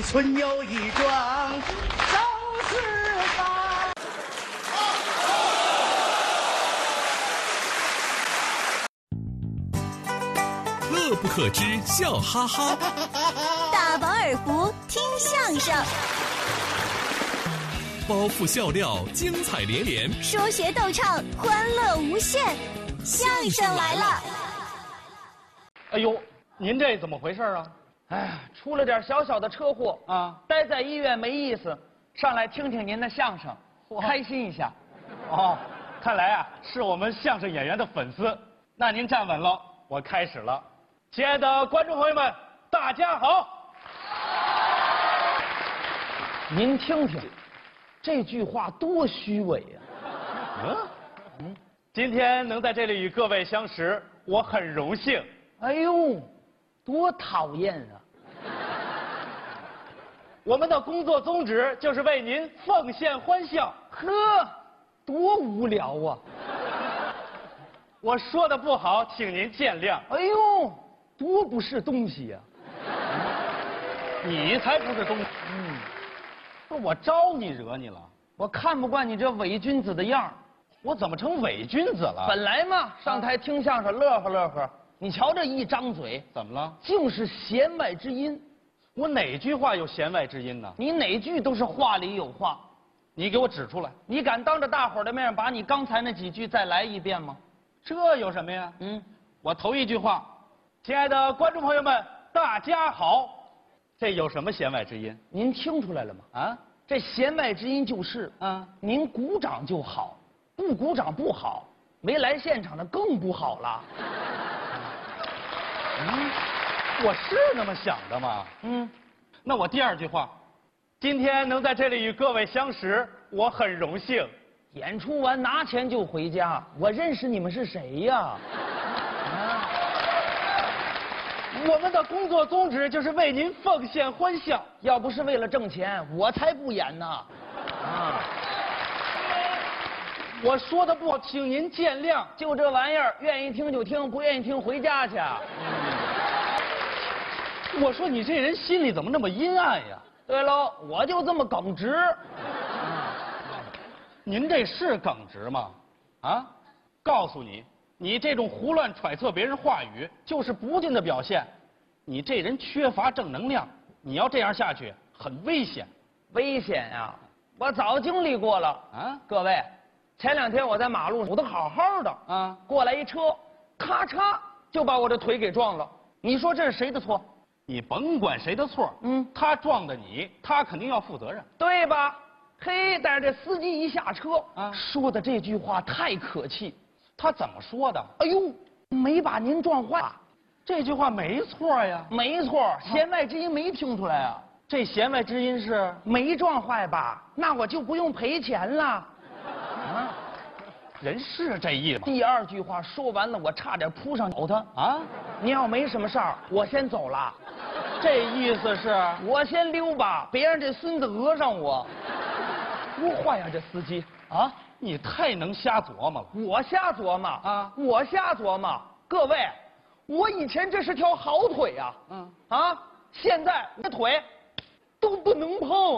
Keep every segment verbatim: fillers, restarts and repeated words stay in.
村有一桩正事办。 乐不可支，笑哈哈。 大饱耳福，听相声。 包袱笑料，精彩连连； 说学逗唱，欢乐无限。相声来了！ 哎呦，您这怎么回事啊？ 哎呀，出了点小小的车祸啊， 待在医院没意思，上来听听您的相声，开心一下。 哦，看来啊是我们相声演员的粉丝。那您站稳了，我开始了。亲爱的观众朋友们，大家好。 您听听。这句话多虚伪呀！ 嗯嗯，今天能在这里与各位相识，我很荣幸。 哎呦，多讨厌啊！ 我们的工作宗旨就是为您奉献欢笑。 呵，多无聊啊！ 我说的不好，请您见谅。 哎呦，多不是东西呀！ 你才不是东西。嗯。不是我招你惹你了？ 我看不惯你这伪君子的样儿。 我怎么成伪君子了？ 本来嘛，上台听相声乐呵乐呵，你瞧这一张嘴， 怎么了？ 竟是弦外之音。 我哪句话有弦外之音呢？ 你哪句都是话里有话。 你给我指出来。 你敢当着大伙儿的面把你刚才那几句再来一遍吗？ 这有什么呀？ 嗯， 我头一句话，亲爱的观众朋友们，大家好。这有什么弦外之音？ 您听出来了吗？ 啊， 这弦外之音就是， 啊， 您鼓掌就好，不鼓掌不好，没来现场的更不好了。 嗯，我是那么想的吗？ 嗯， 那我第二句话，今天能在这里与各位相识，我很荣幸。 演出完拿钱就回家，我认识你们是谁呀？啊。 我们的工作宗旨就是为您奉献欢笑， 要不是为了挣钱，我才不演呢。啊， 我说的不好，请您见谅。 就这玩意儿，愿意听就听，不愿意听回家去。 嗯、我说你这人心里怎么那么阴暗呀？ 对喽，我就这么耿直。啊、 您这是耿直吗？啊，告诉你。你这种胡乱揣测别人话语，就是不敬的表现。你这人缺乏正能量，你要这样下去，很危险。 危险呀！我早经历过了啊！各位，前两天我在马路走得好好的啊，过来一车，咔嚓就把我的腿给撞了。你说这是谁的错？ 你甭管谁的错，嗯，他撞的你，他肯定要负责任， 对吧？嘿，但是这司机一下车啊， 说的这句话太可气。 他怎么说的？ 哎呦，没把您撞坏， 这句话没错呀。 没错，弦外之音没听出来啊。 这弦外之音是没撞坏吧？那我就不用赔钱了。啊， 人是这意思。 第二句话说完了，我差点扑上咬他啊！ 你要没什么事儿，我先走了。 这意思是我先溜吧，别让这孙子讹上我。多坏呀，这司机啊！ 你太能瞎琢磨了。 我瞎琢磨啊！我瞎琢磨。各位，我以前这是条好腿呀、啊，嗯啊，现在我的腿都不能碰。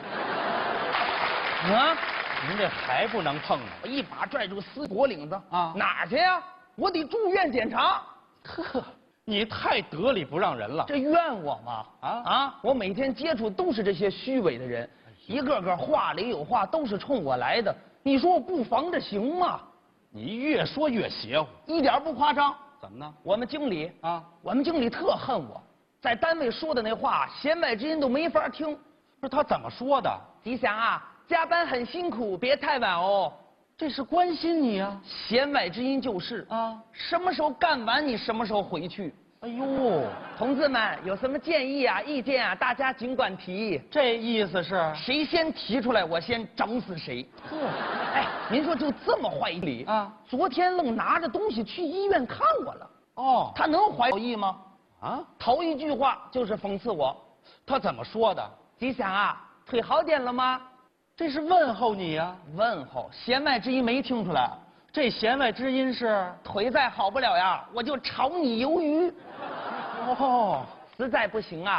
啊， 您这还不能碰呢！ 我一把拽住司脖领子啊， 哪儿去呀？我得住院检查。 呵，你太得理不让人了。 这怨我吗？啊啊！我每天接触都是这些虚伪的人，一个个话里有话，都是冲我来的。你说我不防着行吗？ 你越说越邪乎， 一点不夸张。 怎么呢？ 我们经理啊， 我们经理特恨我，在单位说的那话，弦外之音都没法听。 不是他怎么说的？ 吉祥啊，加班很辛苦，别太晚哦。 这是关心你啊。 弦外之音就是啊，什么时候干完你什么时候回去。 哎呦， 同志们有什么建议啊、意见啊，大家尽管提。 这意思是谁先提出来，我先整死谁。 呵， 哎，您说就这么坏一理啊？昨天愣拿着东西去医院看我了。哦，他能怀好意吗？啊，头一句话就是讽刺我。 他怎么说的？ 吉祥啊，腿好点了吗？ 这是问候你呀、啊。 问候，弦外之音没听出来。 这弦外之音是腿再好不了呀，我就炒你鱿鱼。 哦， 实在不行啊。